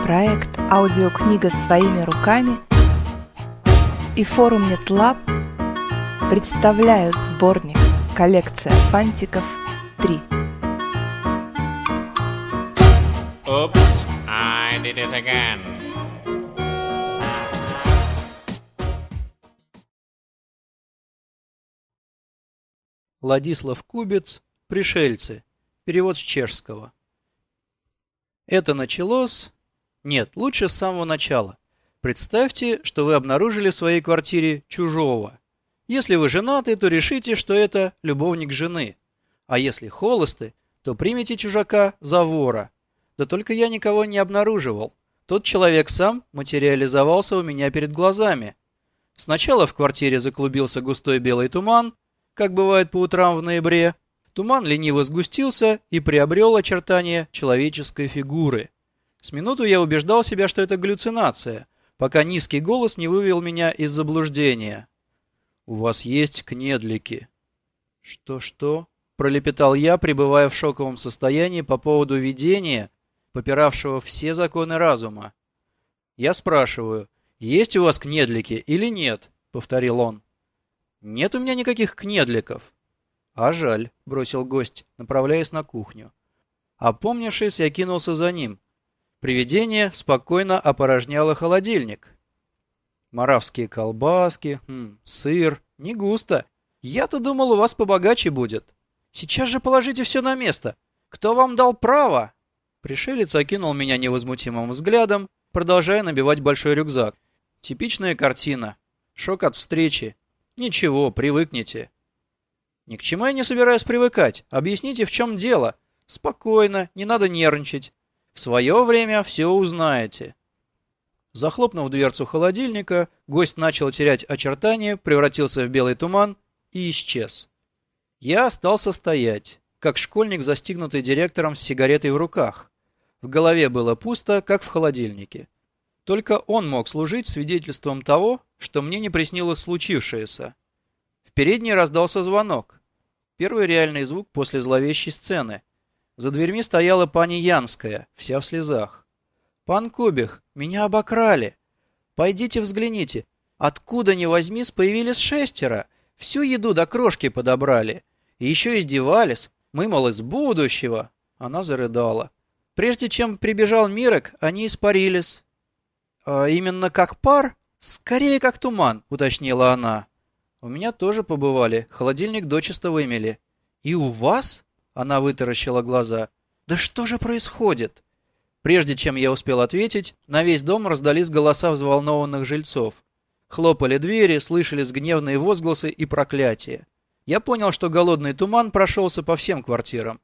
Проект «Аудиокнига своими руками» и форум NetLab представляют сборник «Коллекция фантиков 3». Oops, I did it again. Владислав Кубец. Пришельцы. Перевод с чешского. Это началось... Нет, лучше с самого начала. Представьте, что вы обнаружили в своей квартире чужого. Если вы женаты, то решите, что это любовник жены. А если холосты, то примите чужака за вора. Да только я никого не обнаруживал. Тот человек сам материализовался у меня перед глазами. Сначала в квартире заклубился густой белый туман, как бывает по утрам в ноябре. Туман лениво сгустился и приобрел очертания человеческой фигуры. С минуту я убеждал себя, что это галлюцинация, пока низкий голос не вывел меня из заблуждения. «У вас есть кнедлики». «Что?» — пролепетал я, пребывая в шоковом состоянии по поводу видения, попиравшего все законы разума. «Я спрашиваю, есть у вас кнедлики или нет?» — повторил он. «Нет у меня никаких кнедликов». «А жаль», — бросил гость, направляясь на кухню. Опомнившись, я кинулся за ним. Привидение спокойно опорожняло холодильник. Моравские колбаски, сыр, не густо. Я-то думал, у вас побогаче будет. Сейчас же положите все на место. Кто вам дал право? Пришелец окинул меня невозмутимым взглядом, продолжая набивать большой рюкзак. Типичная картина. Шок от встречи. Ничего, привыкнете. Ни к чему я не собираюсь привыкать. Объясните, в чем дело. Спокойно, не надо нервничать. В свое время все узнаете. Захлопнув дверцу холодильника, гость начал терять очертания, превратился в белый туман и исчез. Я остался стоять, как школьник, застигнутый директором с сигаретой в руках. В голове было пусто, как в холодильнике. Только он мог служить свидетельством того, что мне не приснилось случившееся. В передней раздался звонок. Первый реальный звук после зловещей сцены. За дверьми стояла пани Янская, вся в слезах. «Пан Кубих, меня обокрали. Пойдите взгляните. Откуда ни возьмись, появились 6. Всю еду до крошки подобрали. И еще издевались. Мы, мол, из будущего». Она зарыдала. «Прежде чем прибежал Мирек, они испарились». «А именно как пар? Скорее, как туман», — уточнила она. «У меня тоже побывали. Холодильник дочисто вымели». «И у вас?» — она вытаращила глаза. «Да что же происходит?» Прежде чем я успел ответить, на весь дом раздались голоса взволнованных жильцов. Хлопали двери, слышались гневные возгласы и проклятия. Я понял, что голодный туман прошелся по всем квартирам.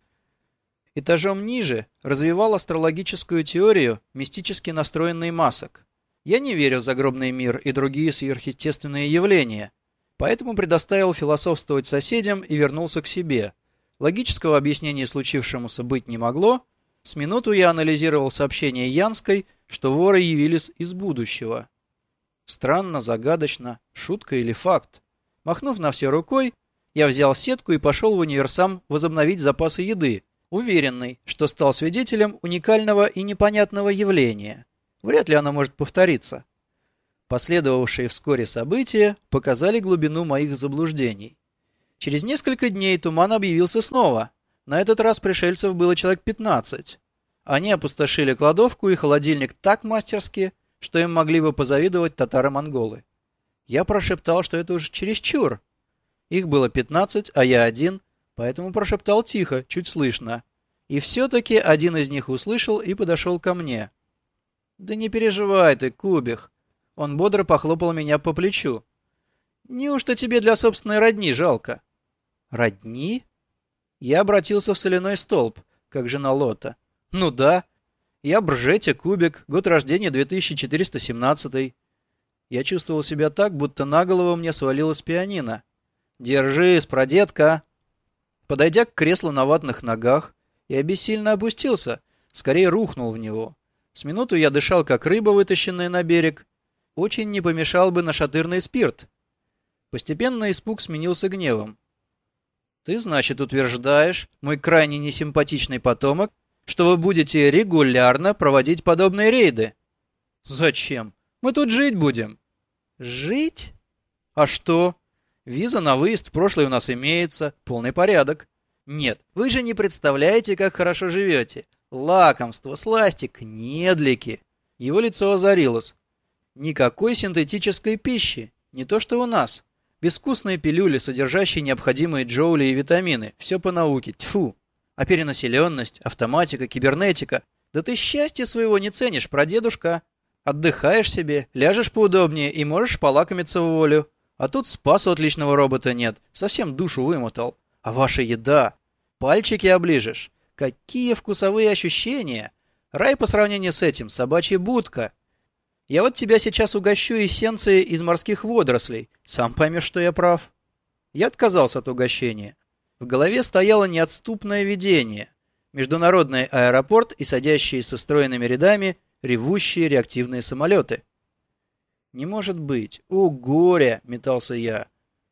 Этажом ниже развивал астрологическую теорию мистически настроенный Масок. Я не верю в загробный мир и другие сверхъестественные явления, поэтому предоставил философствовать соседям и вернулся к себе. Логического объяснения случившемуся быть не могло. С минуту я анализировал сообщение Янской, что воры явились из будущего. Странно, загадочно, шутка или факт. Махнув на все рукой, я взял сетку и пошел в универсам возобновить запасы еды, уверенный, что стал свидетелем уникального и непонятного явления. Вряд ли оно может повториться. Последовавшие вскоре события показали глубину моих заблуждений. Через несколько дней туман объявился снова. На этот раз пришельцев было человек 15. Они опустошили кладовку и холодильник так мастерски, что им могли бы позавидовать татаро-монголы. Я прошептал, что это уже чересчур. Их было 15, а я один, поэтому прошептал тихо, чуть слышно. И все-таки один из них услышал и подошел ко мне. «Да не переживай ты, Кубих!» Он бодро похлопал меня по плечу. «Неужто тебе для собственной родни жалко?» «Родни?» Я обратился в соляной столб, как жена Лота. «Ну да. Я Бржетя Кубик, год рождения 2417. Я чувствовал себя так, будто на голову мне свалилось пианино. «Держись, прадедка!» Подойдя к креслу на ватных ногах, я бессильно опустился, скорее рухнул в него. С минуту я дышал, как рыба, вытащенная на берег. Очень не помешал бы нашатырный спирт. Постепенно испуг сменился гневом. «Ты, значит, утверждаешь, мой крайне несимпатичный потомок что вы будете регулярно проводить подобные рейды. Зачем? Мы тут жить будем. Жить? А что? Виза на выезд в прошлый у нас имеется, полный порядок. Нет, вы же не представляете, как хорошо живете. Лакомство, сластик, недлики. Его лицо озарилось. Никакой синтетической пищи, не то что у нас. Безвкусные пилюли, содержащие необходимые джоули и витамины. Все по науке. Тьфу. А перенаселенность, автоматика, кибернетика. Да ты счастья своего не ценишь, прадедушка. Отдыхаешь себе, ляжешь поудобнее и можешь полакомиться в волю. А тут спасу от личного робота нет, совсем душу вымотал. А ваша еда? Пальчики оближешь. Какие вкусовые ощущения! Рай по сравнению с этим, собачья будка. Я вот тебя сейчас угощу эссенцией из морских водорослей. Сам поймешь, что я прав. Я отказался от угощения. В голове стояло неотступное видение. Международный аэропорт и садящиеся стройными рядами ревущие реактивные самолеты. «Не может быть! О, горе!» — метался я.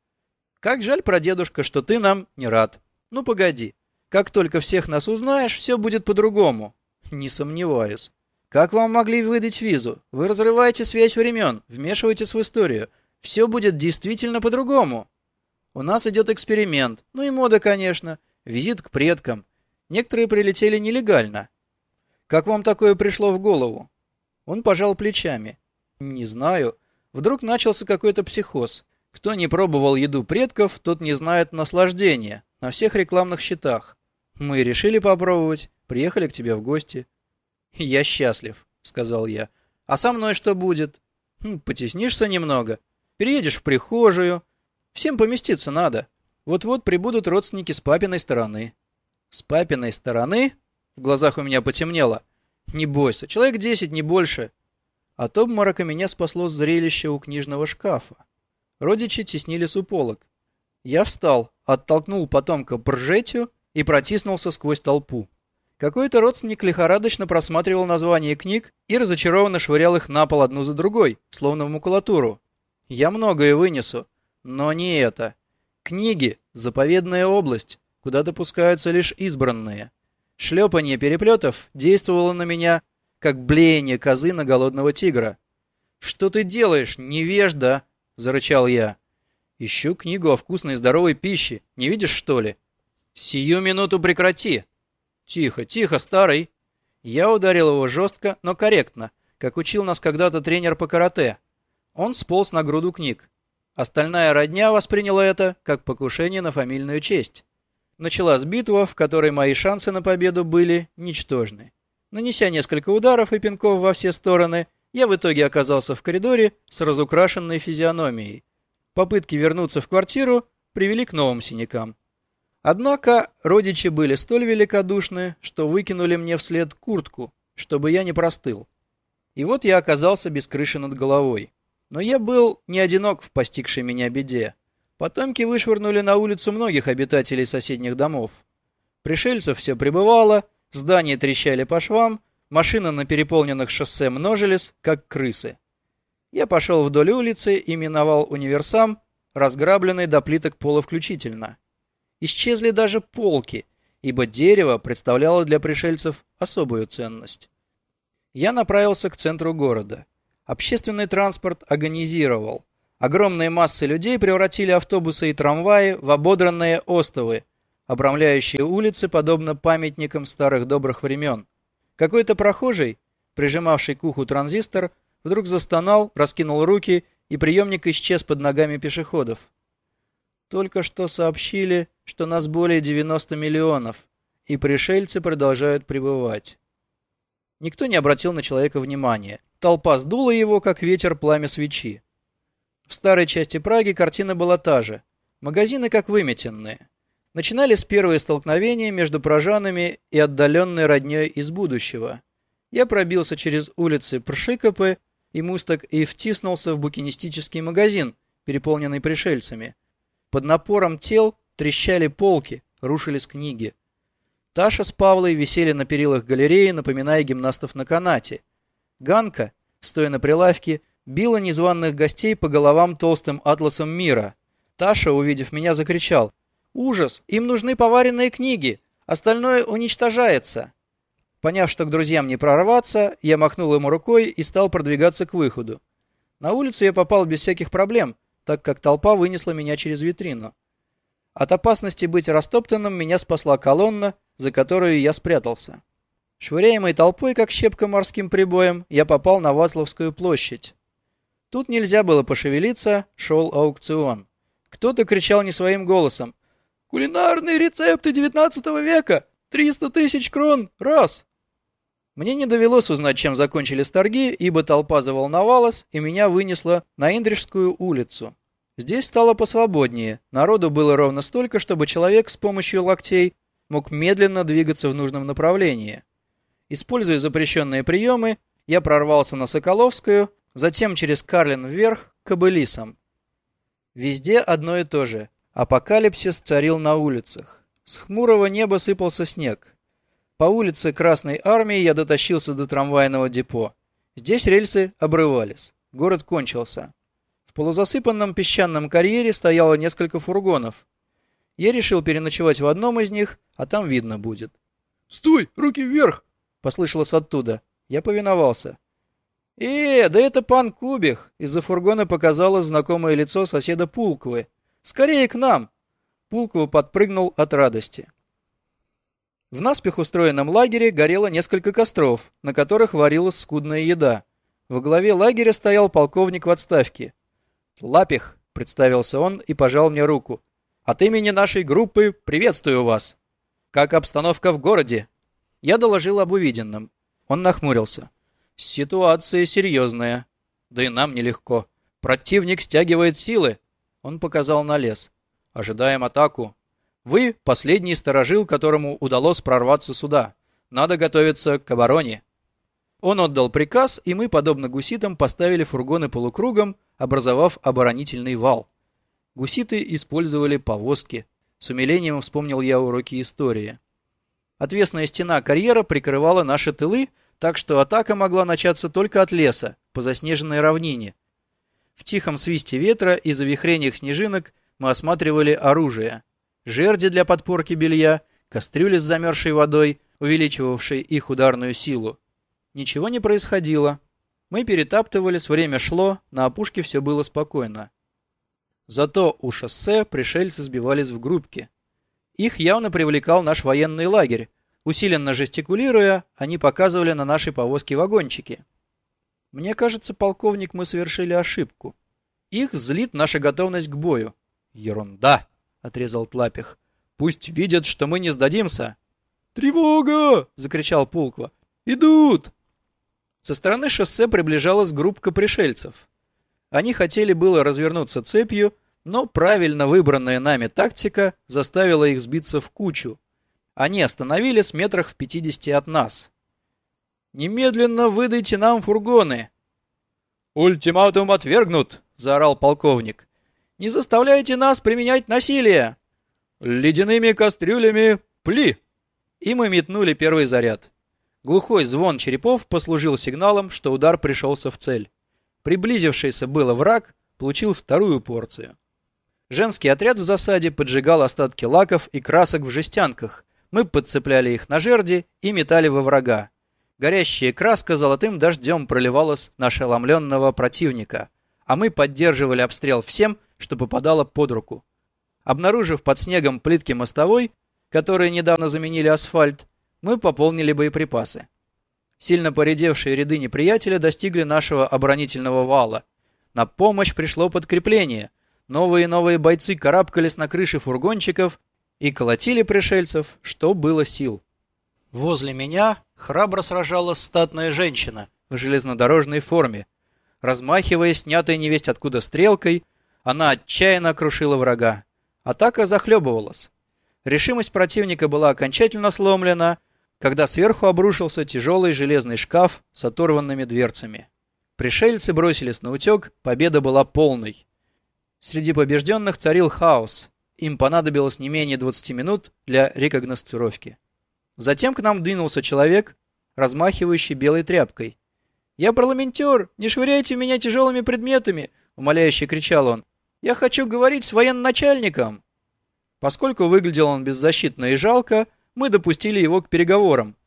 «Как жаль, прадедушка, что ты нам не рад. Ну, погоди. Как только всех нас узнаешь, все будет по-другому». «Не сомневаюсь. Как вам могли выдать визу? Вы разрываете связь времен, вмешиваетесь в историю. Все будет действительно по-другому. У нас идет эксперимент. Ну и мода, конечно. Визит к предкам. Некоторые прилетели нелегально. Как вам такое пришло в голову?» Он пожал плечами. «Не знаю. Вдруг начался какой-то психоз. Кто не пробовал еду предков, тот не знает наслаждения. На всех рекламных щитах. Мы решили попробовать. Приехали к тебе в гости». «Я счастлив», — сказал я. «А со мной что будет?» «Потеснишься немного. Переедешь в прихожую. Всем поместиться надо. Вот-вот прибудут родственники с папиной стороны». «С папиной стороны?» В глазах у меня потемнело. «Не бойся, человек 10, не больше». От обморока меня спасло зрелище у книжного шкафа. Родичи теснились у полок. Я встал, оттолкнул потомка Пржетью и протиснулся сквозь толпу. Какой-то родственник лихорадочно просматривал названия книг и разочарованно швырял их на пол одну за другой, словно в макулатуру. Я многое вынесу, но не это. Книги — заповедная область, куда допускаются лишь избранные. Шлепанье переплетов действовало на меня, как блеяние козы на голодного тигра. «Что ты делаешь, невежда?» — зарычал я. «Ищу книгу о вкусной и здоровой пище. Не видишь, что ли?» «Сию минуту прекрати!» «Тихо, тихо, старый!» Я ударил его жестко, но корректно, как учил нас когда-то тренер по карате. Он сполз на груду книг. Остальная родня восприняла это как покушение на фамильную честь. Началась битва, в которой мои шансы на победу были ничтожны. Нанеся несколько ударов и пинков во все стороны, я в итоге оказался в коридоре с разукрашенной физиономией. Попытки вернуться в квартиру привели к новым синякам. Однако родичи были столь великодушны, что выкинули мне вслед куртку, чтобы я не простыл. И вот я оказался без крыши над головой. Но я был не одинок в постигшей меня беде. Потомки вышвырнули на улицу многих обитателей соседних домов. Пришельцев все прибывало, здания трещали по швам, машины на переполненных шоссе множились, как крысы. Я пошел вдоль улицы и миновал универсам, разграбленный до плиток пола включительно. Исчезли даже полки, ибо дерево представляло для пришельцев особую ценность. Я направился к центру города. Общественный транспорт агонизировал. Огромные массы людей превратили автобусы и трамваи в ободранные остовы, обрамляющие улицы подобно памятникам старых добрых времен. Какой-то прохожий, прижимавший к уху транзистор, вдруг застонал, раскинул руки, и приемник исчез под ногами пешеходов. Только что сообщили, что нас более 90 миллионов, и пришельцы продолжают прибывать. Никто не обратил на человека внимания. Толпа сдула его, как ветер пламя свечи. В старой части Праги картина была та же. Магазины как выметенные. Начинались первые столкновения между пражанами и отдаленной родней из будущего. Я пробился через улицы Пршикопы и Мусток и втиснулся в букинистический магазин, переполненный пришельцами. Под напором тел трещали полки, рушились книги. Таша с Павлой висели на перилах галереи, напоминая гимнастов на канате. Ганка, стоя на прилавке, била незваных гостей по головам толстым атласом мира. Таша, увидев меня, закричал: «Ужас! Им нужны поваренные книги! Остальное уничтожается!» Поняв, что к друзьям не прорваться, я махнул ему рукой и стал продвигаться к выходу. На улицу я попал без всяких проблем, так как толпа вынесла меня через витрину. От опасности быть растоптанным меня спасла колонна, за которую я спрятался. Швыряемой толпой, как щепка морским прибоем, я попал на Вацлавскую площадь. Тут нельзя было пошевелиться, шел аукцион. Кто-то кричал не своим голосом: «Кулинарные рецепты 19 века! 300 тысяч крон! Раз!» Мне не довелось узнать, чем закончились торги, ибо толпа заволновалась, и меня вынесло на Индрижскую улицу. Здесь стало посвободнее, народу было ровно столько, чтобы человек с помощью локтей мог медленно двигаться в нужном направлении. Используя запрещенные приемы, я прорвался на Соколовскую, затем через Карлин вверх к Кобылисам. Везде одно и то же. Апокалипсис царил на улицах. С хмурого неба сыпался снег. По улице Красной Армии я дотащился до трамвайного депо. Здесь рельсы обрывались. Город кончился. В полузасыпанном песчаном карьере стояло несколько фургонов. Я решил переночевать в одном из них, а там видно будет. «Стой! Руки вверх!» — послышалось оттуда. Я повиновался. Да это пан Кубих!» Из-за фургона показалось знакомое лицо соседа Пулковы. «Скорее к нам!» Пулкова подпрыгнул от радости. В наспех устроенном лагере горело несколько костров, на которых варилась скудная еда. Во главе лагеря стоял полковник в отставке. «Лапих», — представился он и пожал мне руку. «От имени нашей группы приветствую вас. Как обстановка в городе?» Я доложил об увиденном. Он нахмурился. «Ситуация серьезная. Да и нам нелегко. Противник стягивает силы». Он показал на лес. «Ожидаем атаку. Вы — последний сторожил, которому удалось прорваться сюда. Надо готовиться к обороне». Он отдал приказ, и мы, подобно гуситам, поставили фургоны полукругом, образовав оборонительный вал. Гуситы использовали повозки. С умилением вспомнил я уроки истории. Отвесная стена карьера прикрывала наши тылы, так что атака могла начаться только от леса, по заснеженной равнине. В тихом свисте ветра и завихрениях снежинок мы осматривали оружие. Жерди для подпорки белья, кастрюли с замерзшей водой, увеличивавшей их ударную силу. Ничего не происходило. Мы перетаптывались, время шло, на опушке все было спокойно. Зато у шоссе пришельцы сбивались в группки. Их явно привлекал наш военный лагерь. Усиленно жестикулируя, они показывали на нашей повозке вагончики. Мне кажется, полковник, мы совершили ошибку. Их злит наша готовность к бою. Ерунда, отрезал Тлапих. Пусть видят, что мы не сдадимся. Тревога! Закричал Пулква. Идут! Со стороны шоссе приближалась группка пришельцев. Они хотели было развернуться цепью, но правильно выбранная нами тактика заставила их сбиться в кучу. Они остановились метрах в 50 от нас. «Немедленно выдайте нам фургоны!» «Ультиматум отвергнут!» — заорал полковник. «Не заставляйте нас применять насилие!» «Ледяными кастрюлями пли!» И мы метнули первый заряд. Глухой звон черепов послужил сигналом, что удар пришелся в цель. Приблизившийся было враг получил вторую порцию. Женский отряд в засаде поджигал остатки лаков и красок в жестянках. Мы подцепляли их на жерди и метали во врага. Горящая краска золотым дождем проливалась на ошеломленного противника, а мы поддерживали обстрел всем, что попадало под руку. Обнаружив под снегом плитки мостовой, которые недавно заменили асфальт, мы пополнили боеприпасы. Сильно поредевшие ряды неприятеля достигли нашего оборонительного вала. На помощь пришло подкрепление. Новые и новые бойцы карабкались на крыши фургончиков и колотили пришельцев, что было сил. Возле меня храбро сражалась статная женщина в железнодорожной форме. Размахивая снятой невесть откуда стрелкой, она отчаянно крушила врага. Атака захлебывалась. Решимость противника была окончательно сломлена, когда сверху обрушился тяжелый железный шкаф с оторванными дверцами. Пришельцы бросились наутек, победа была полной. Среди побежденных царил хаос. Им понадобилось не менее 20 минут для рекогносцировки. Затем к нам двинулся человек, размахивающий белой тряпкой. «Я парламентер! Не швыряйте в меня тяжелыми предметами!» — умоляюще кричал он. «Я хочу говорить с военачальником!» Поскольку выглядел он беззащитно и жалко, мы допустили его к переговорам.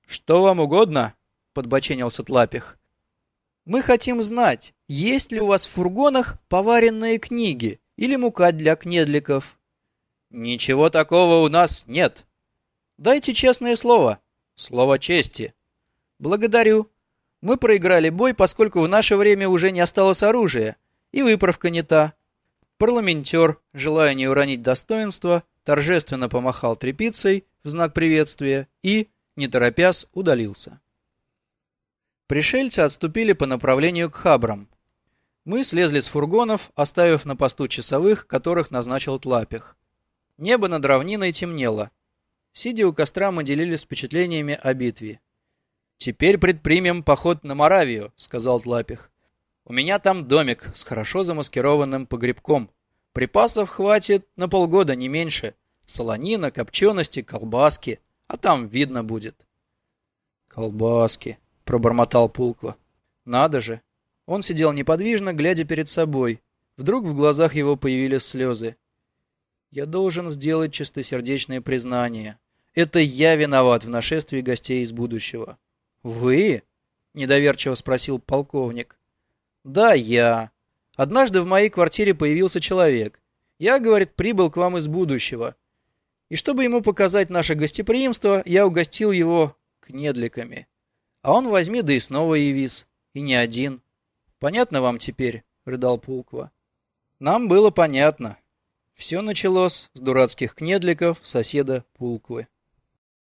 «Что вам угодно?» — подбоченился Тлапих. «Мы хотим знать, есть ли у вас в фургонах поваренные книги или мука для кнедликов?» «Ничего такого у нас нет». «Дайте честное слово». «Слово чести». «Благодарю. Мы проиграли бой, поскольку в наше время уже не осталось оружия, и выправка не та». Парламентер, желая не уронить достоинства, торжественно помахал тряпицей в знак приветствия и, не торопясь, удалился. Пришельцы отступили по направлению к Хабрам. Мы слезли с фургонов, оставив на посту часовых, которых назначил Тлапих. Небо над равниной темнело. Сидя у костра, мы делились впечатлениями о битве. «Теперь предпримем поход на Моравию», — сказал Тлапих. «У меня там домик с хорошо замаскированным погребком. Припасов хватит на полгода, не меньше. Солонина, копчености, колбаски. А там видно будет». «Колбаски», — пробормотал Пулква. «Надо же». Он сидел неподвижно, глядя перед собой. Вдруг в глазах его появились слезы. «Я должен сделать чистосердечное признание. Это я виноват в нашествии гостей из будущего». «Вы?» — недоверчиво спросил полковник. «Да, я. Однажды в моей квартире появился человек. Я, говорит, прибыл к вам из будущего. И чтобы ему показать наше гостеприимство, я угостил его кнедликами. А он возьми, да и снова явись. И не один. Понятно вам теперь?» — рыдал Пулква. Нам было понятно. Все началось с дурацких кнедликов соседа Пулквы.